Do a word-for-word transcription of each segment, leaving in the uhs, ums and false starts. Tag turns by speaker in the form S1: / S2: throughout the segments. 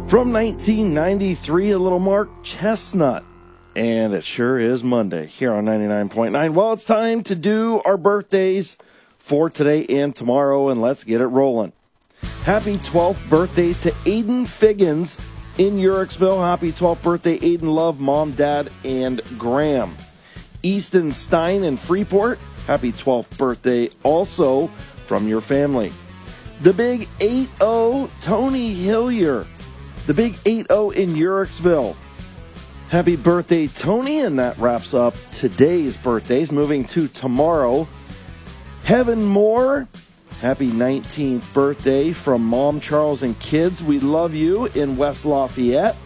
S1: From nineteen ninety-three, a little Mark Chestnut. And it sure is Monday here on ninety-nine point nine. Well, it's time to do our birthdays for today and tomorrow, and let's get it rolling. Happy twelfth birthday to Aiden Figgins in Uricksville. Happy twelfth birthday, Aiden. Love, Mom, Dad, and Graham. Easton Stein in Freeport. Happy twelfth birthday also from your family. The big eight oh, Tony Hillier. The big eight oh in Uricksville. Happy birthday, Tony, and that wraps up today's birthdays. Moving to tomorrow, Heaven Moore. Happy nineteenth birthday from Mom, Charles, and kids. We love you in West Lafayette.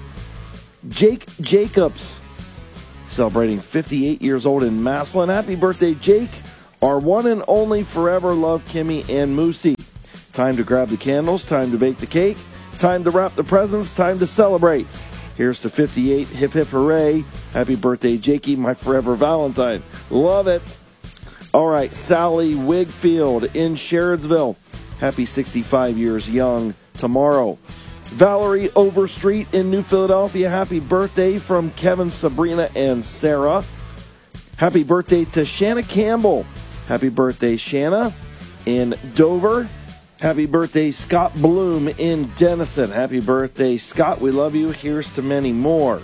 S1: Jake Jacobs, celebrating fifty-eight years old in Massillon. Happy birthday, Jake. Our one and only forever love, Kimmy and Moosey. Time to grab the candles, time to bake the cake, time to wrap the presents, time to celebrate. Here's to fifty-eight, hip hip hooray. Happy birthday, Jakey, my forever Valentine. Love it. All right, Sally Wigfield in Sherrodsville. Happy sixty-five years young tomorrow. Valerie Overstreet in New Philadelphia. Happy birthday from Kevin, Sabrina, and Sarah. Happy birthday to Shanna Campbell. Happy birthday, Shanna in Dover. Happy birthday, Scott Bloom in Denison. Happy birthday, Scott. We love you. Here's to many more.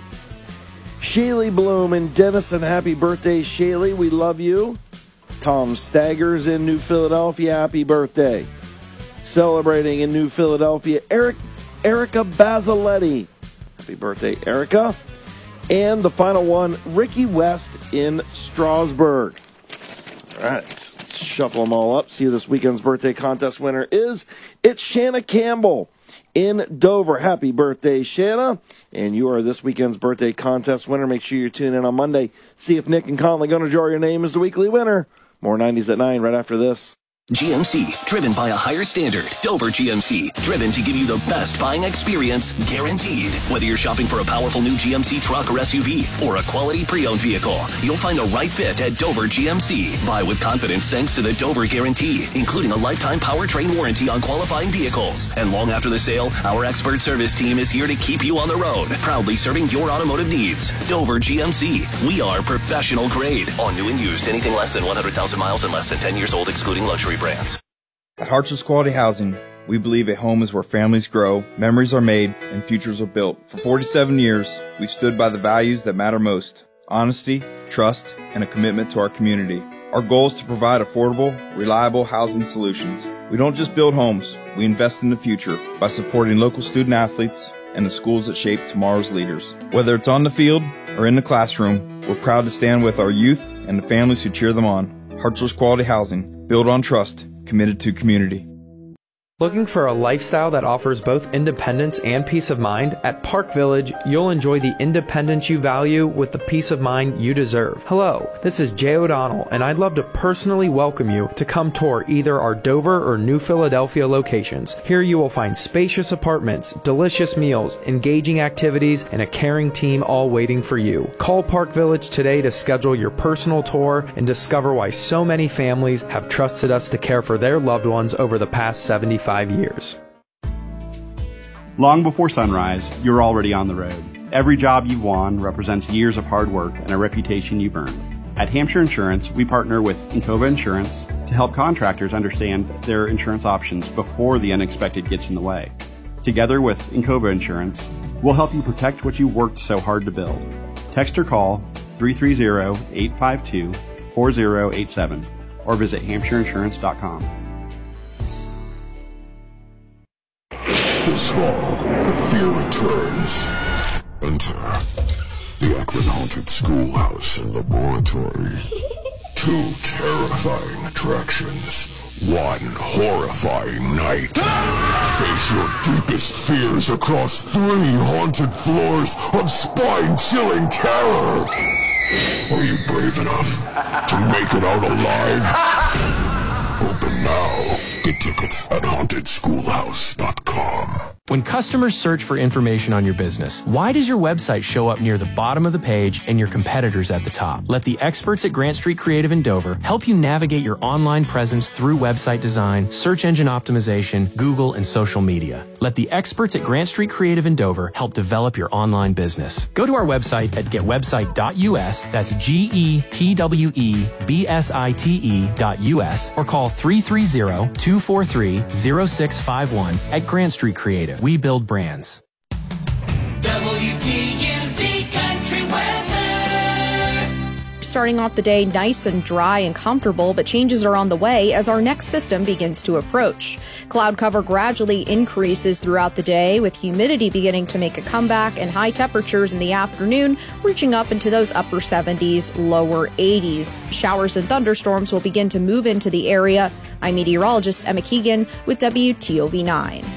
S1: Shaylee Bloom in Denison. Happy birthday, Shaylee. We love you. Tom Staggers in New Philadelphia. Happy birthday. Celebrating in New Philadelphia, Eric, Erica Basiletti. Happy birthday, Erica. And the final one, Ricky West in Strasburg. All right, let's shuffle them all up. See who this weekend's birthday contest winner is. It's Shanna Campbell in Dover. Happy birthday, Shanna. And you are this weekend's birthday contest winner. Make sure you tune in on Monday. See if Nick and Conley going to draw your name as the weekly winner. More nineties at nine right after this.
S2: G M C, driven by a higher standard. Dover G M C, driven to give you the best buying experience, guaranteed. Whether you're shopping for a powerful new G M C truck or S U V, or a quality pre-owned vehicle, you'll find the right fit at Dover G M C. Buy with confidence thanks to the Dover Guarantee, including a lifetime powertrain warranty on qualifying vehicles. And long after the sale, our expert service team is here to keep you on the road, proudly serving your automotive needs. Dover G M C, we are professional grade. On new and used, anything less than one hundred thousand miles and less than ten years old, excluding luxury brands.
S3: At Hartsels Quality Housing, we believe a home is where families grow, memories are made, and futures are built. For forty-seven years, we've stood by the values that matter most: honesty, trust, and a commitment to our community. Our goal is to provide affordable, reliable housing solutions. We don't just build homes, we invest in the future by supporting local student athletes and the schools that shape tomorrow's leaders. Whether it's on the field or in the classroom, we're proud to stand with our youth and the families who cheer them on. Hartsels Quality Housing, built on trust, committed to community.
S4: Looking for a lifestyle that offers both independence and peace of mind? At Park Village, you'll enjoy the independence you value with the peace of mind you deserve. Hello, this is Jay O'Donnell, and I'd love to personally welcome you to come tour either our Dover or New Philadelphia locations. Here you will find spacious apartments, delicious meals, engaging activities, and a caring team all waiting for you. Call Park Village today to schedule your personal tour and discover why so many families have trusted us to care for their loved ones over the past seventy-five years.
S5: Long before sunrise, you're already on the road. Every job you've won represents years of hard work and a reputation you've earned. At Hampshire Insurance, we partner with Encova Insurance to help contractors understand their insurance options before the unexpected gets in the way. Together with Encova Insurance, we'll help you protect what you worked so hard to build. Text or call three three zero, eight five two, four zero eight seven or visit hampshire insurance dot com.
S6: This fall, the fear returns. Enter the Akron Haunted Schoolhouse and Laboratory. Two terrifying attractions. One horrifying night. Face your deepest fears across three haunted floors of spine-chilling terror. Are you brave enough to make it out alive? Open now. Get tickets at haunted schoolhouse dot com.
S7: When customers search for information on your business, why does your website show up near the bottom of the page and your competitors at the top? Let the experts at Grant Street Creative in Dover help you navigate your online presence through website design, search engine optimization, Google, and social media. Let the experts at Grant Street Creative in Dover help develop your online business. Go to our website at get website dot U S, that's G E T W E B S I T E dot U S, or call three three zero, two four three, zero six five one at Grant Street Creative. We build brands.
S8: W T U Z Country Weather.
S9: Starting off the day nice and dry and comfortable, but changes are on the way as our next system begins to approach. Cloud cover gradually increases throughout the day, with humidity beginning to make a comeback and high temperatures in the afternoon reaching up into those upper seventies, lower eighties. Showers and thunderstorms will begin to move into the area. I'm meteorologist Emma Keegan with W T O V nine.